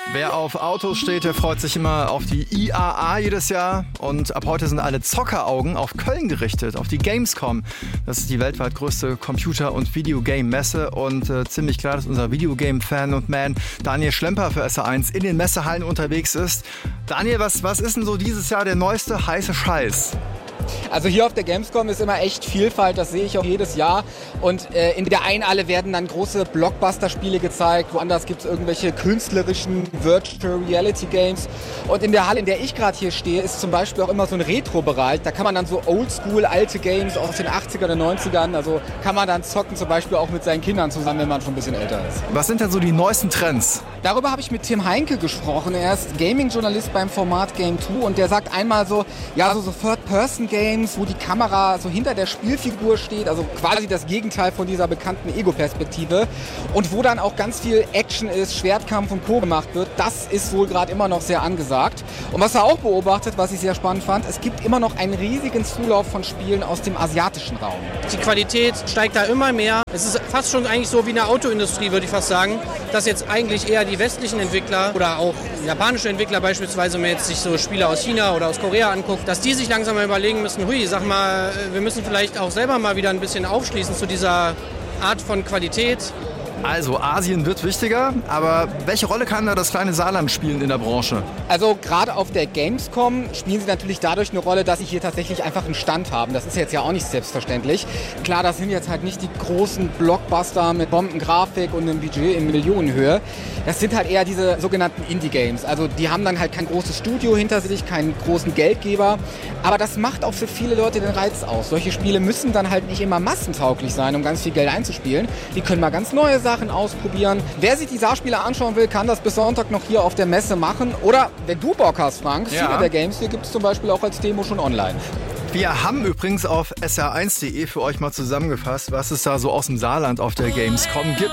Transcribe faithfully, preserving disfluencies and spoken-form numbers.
Wer auf Autos steht, der freut sich immer auf die I A A jedes Jahr. Und ab heute sind alle Zockeraugen auf Köln gerichtet, auf die Gamescom. Das ist die weltweit größte Computer- und Videogame-Messe. Und äh, ziemlich klar, dass unser Videogame-Fan und Man Daniel Schlemper für S R eins in den Messehallen unterwegs ist. Daniel, was, was ist denn so dieses Jahr der neueste heiße Scheiß? Also hier auf der Gamescom ist immer echt Vielfalt, das sehe ich auch jedes Jahr. Und äh, in der einen Halle werden dann große Blockbuster-Spiele gezeigt, woanders gibt es irgendwelche künstlerischen Virtual Reality Games. Und in der Halle, in der ich gerade hier stehe, ist zum Beispiel auch immer so ein Retro-Bereich. Da kann man dann so oldschool alte Games aus den achtzigern und neunzigern, also kann man dann zocken, zum Beispiel auch mit seinen Kindern zusammen, wenn man schon ein bisschen älter ist. Was sind denn so die neuesten Trends? Darüber habe ich mit Tim Heinke gesprochen. Er ist Gaming-Journalist beim Format Game zwei und der sagt einmal so, ja, so, so Third-Person-Games, wo die Kamera so hinter der Spielfigur steht, also quasi das Gegenteil von dieser bekannten Ego-Perspektive und wo dann auch ganz viel Action ist, Schwertkampf und Co. gemacht wird, das ist wohl gerade immer noch sehr angesagt. Und was er auch beobachtet, was ich sehr spannend fand, es gibt immer noch einen riesigen Zulauf von Spielen aus dem asiatischen Raum. Die Qualität steigt da immer mehr. Es ist fast schon eigentlich so wie eine Autoindustrie, würde ich fast sagen, dass jetzt eigentlich eher die westlichen Entwickler oder auch japanische Entwickler beispielsweise, wenn man jetzt sich so Spiele aus China oder aus Korea anguckt, dass die sich langsam mal überlegen müssen, hui, sag mal, wir müssen vielleicht auch selber mal wieder ein bisschen aufschließen zu dieser Art von Qualität. Also Asien wird wichtiger, aber welche Rolle kann da das kleine Saarland spielen in der Branche? Also gerade auf der Gamescom spielen sie natürlich dadurch eine Rolle, dass sie hier tatsächlich einfach einen Stand haben. Das ist jetzt ja auch nicht selbstverständlich. Klar, das sind jetzt halt nicht die großen Blockbuster mit Bombengrafik und einem Budget in Millionenhöhe. Das sind halt eher diese sogenannten Indie-Games. Also die haben dann halt kein großes Studio hinter sich, keinen großen Geldgeber. Aber das macht auch für viele Leute den Reiz aus. Solche Spiele müssen dann halt nicht immer massentauglich sein, um ganz viel Geld einzuspielen. Die können mal ganz neue Sachen ausprobieren. Wer sich die Saarspiele anschauen will, kann das bis Sonntag noch hier auf der Messe machen. Oder wenn du Bock hast, Frank, ja. viele der Games hier gibt es zum Beispiel auch als Demo schon online. Wir haben übrigens auf S R eins punkt de für euch mal zusammengefasst, was es da so aus dem Saarland auf der Gamescom gibt.